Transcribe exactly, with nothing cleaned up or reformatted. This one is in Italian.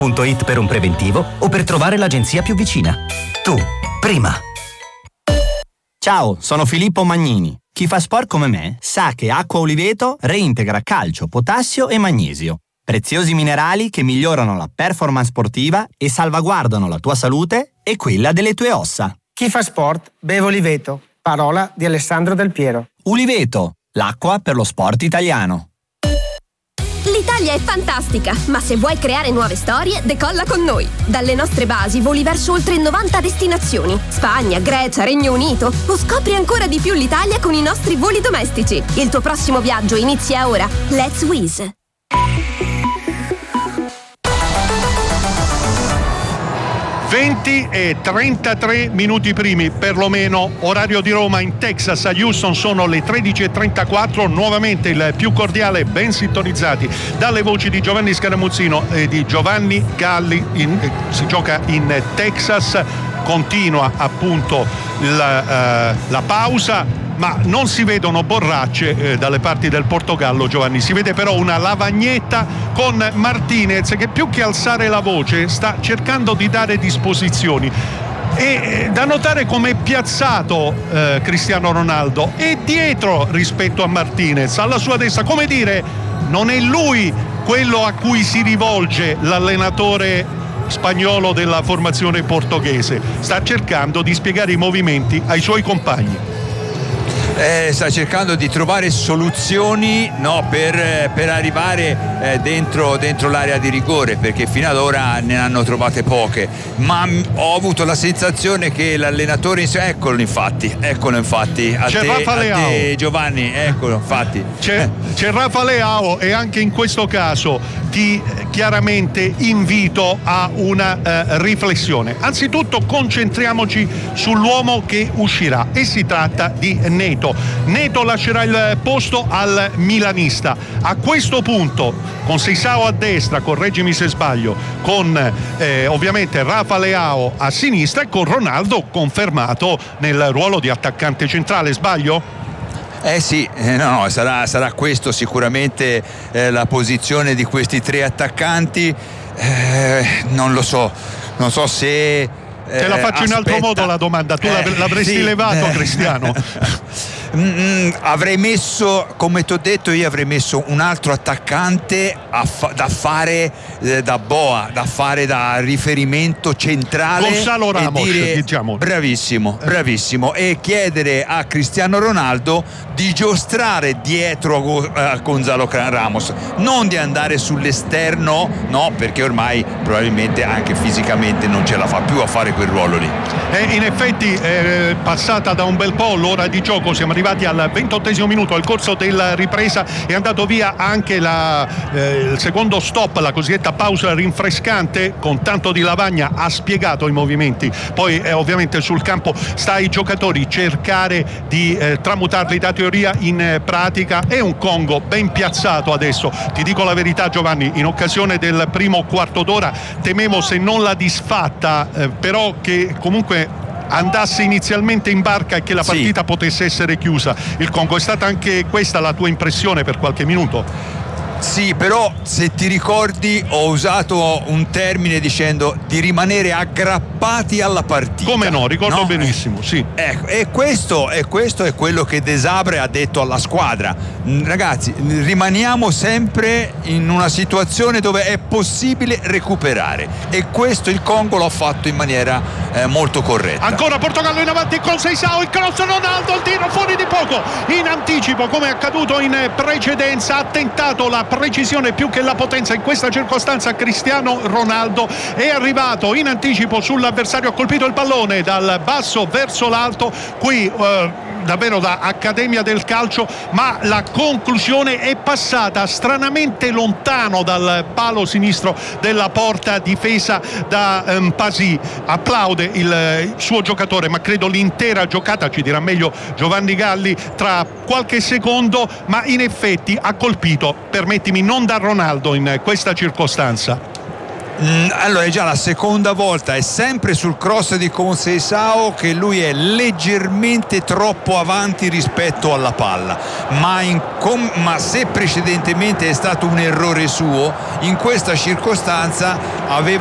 punto it per un preventivo o per trovare l'agenzia più vicina. Tu, prima. Ciao, sono Filippo Magnini. Chi fa sport come me sa che Acqua Oliveto reintegra calcio, potassio e magnesio. Preziosi minerali che migliorano la performance sportiva e salvaguardano la tua salute e quella delle tue ossa. Chi fa sport beve Oliveto. Parola di Alessandro Del Piero. Oliveto, l'acqua per lo sport italiano. L'Italia è fantastica, ma se vuoi creare nuove storie, decolla con noi. Dalle nostre basi voli verso oltre novanta destinazioni. Spagna, Grecia, Regno Unito. O scopri ancora di più l'Italia con i nostri voli domestici. Il tuo prossimo viaggio inizia ora. Let's Wizz. venti e trentatré minuti primi, perlomeno, orario di Roma. In Texas, a Houston sono le tredici e trentaquattro. Nuovamente il più cordiale, ben sintonizzati dalle voci di Giovanni Scaramuzzino e di Giovanni Galli. In, eh, si gioca in Texas, continua appunto la, uh, la pausa, ma non si vedono borracce eh, dalle parti del Portogallo, Giovanni. Si vede però una lavagnetta con Martinez che, più che alzare la voce, sta cercando di dare disposizioni. E eh, da notare come è piazzato eh, Cristiano Ronaldo, è dietro rispetto a Martinez, alla sua destra, come dire, non è lui quello a cui si rivolge l'allenatore spagnolo della formazione portoghese. Sta cercando di spiegare i movimenti ai suoi compagni. Eh, sta cercando di trovare soluzioni, no, per, per arrivare eh, dentro, dentro l'area di rigore, perché fino ad ora ne hanno trovate poche, ma m- ho avuto la sensazione che l'allenatore, eccolo infatti, eccolo infatti a c'è te, Rafa a Leao. te Giovanni, eccolo infatti c'è, c'è Rafa Leao, e anche in questo caso ti chiaramente invito a una uh, riflessione. Anzitutto concentriamoci sull'uomo che uscirà, e si tratta di Neto. Neto lascerà il posto al milanista. A questo punto, con Seisao a destra, correggimi se sbaglio, con eh, ovviamente Rafa Leao a sinistra e con Ronaldo confermato nel ruolo di attaccante centrale, sbaglio? Eh sì, eh no, no, sarà, sarà questo sicuramente eh, la posizione di questi tre attaccanti. Eh, non lo so, non so se... Eh, Te la faccio in altro modo la domanda, tu eh, l'avresti sì, levato eh. Cristiano? Mm, avrei messo, come ti ho detto, io avrei messo un altro attaccante a fa- da fare eh, da boa, da fare da riferimento centrale. Gonzalo Ramos, e dire, diciamo. Bravissimo, bravissimo. E chiedere a Cristiano Ronaldo di giostrare dietro a Gonzalo Ramos, non di andare sull'esterno, no, perché ormai probabilmente anche fisicamente non ce la fa più a fare quel ruolo lì. E in effetti è passata da un bel po' l'ora di gioco, siamo arrivati al ventottesimo minuto. Al corso della ripresa è andato via anche la, eh, il secondo stop, la cosiddetta pausa rinfrescante, con tanto di lavagna ha spiegato i movimenti. Poi eh, ovviamente sul campo sta ai giocatori cercare di eh, tramutarli da teoria in eh, pratica. È un Congo ben piazzato adesso, ti dico la verità Giovanni, in occasione del primo quarto d'ora temevo, se non la disfatta, eh, però che comunque andasse inizialmente in barca e che la partita sì. potesse essere chiusa. Il Congo, è stata anche questa la tua impressione per qualche minuto? Sì, però se ti ricordi ho usato un termine dicendo di rimanere aggrappati alla partita. Come no, ricordo no? benissimo, sì. Ecco, e questo, e questo è quello che De Sabre ha detto alla squadra. Ragazzi, rimaniamo sempre in una situazione dove è possibile recuperare, e questo il Congo l'ha fatto in maniera eh, molto corretta. Ancora Portogallo in avanti con Seisao, il cross, Ronaldo, il tiro fuori di poco, in anticipo come è accaduto in precedenza. Ha tentato la precisione più che la potenza in questa circostanza. Cristiano Ronaldo è arrivato in anticipo sull'avversario, ha colpito il pallone dal basso verso l'alto, qui eh, davvero da Accademia del Calcio, ma la conclusione è passata stranamente lontano dal palo sinistro della porta difesa da um, Pasi. Applaude il, il suo giocatore, ma credo l'intera giocata, ci dirà meglio Giovanni Galli tra qualche secondo, ma in effetti ha colpito, permettimi, non da Ronaldo in questa circostanza. Mm, allora è già la seconda volta, è sempre sul cross di Conceição che lui è leggermente troppo avanti rispetto alla palla, ma, in com- ma se precedentemente è stato un errore suo, in questa circostanza aveva